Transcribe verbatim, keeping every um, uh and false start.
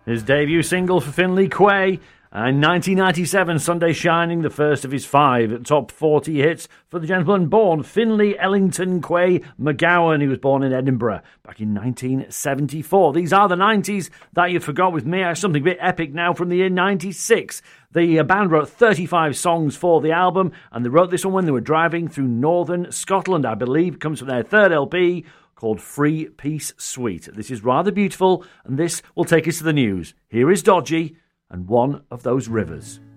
His debut single for Finlay Quaye. In nineteen ninety-seven, Sunday Shining, the first of his five top forty hits for the gentleman born Finlay Ellington Quaye McGowan. He was born in Edinburgh back in nineteen seventy-four. These are the nineties that you forgot with me. I have something a bit epic now from the year ninety-six. The band wrote thirty-five songs for the album, and they wrote this one when they were driving through northern Scotland. I believe it comes from their third L P called Free Peace Suite. This is rather beautiful, and this will take us to the news. Here is Dodgy and One of Those Rivers.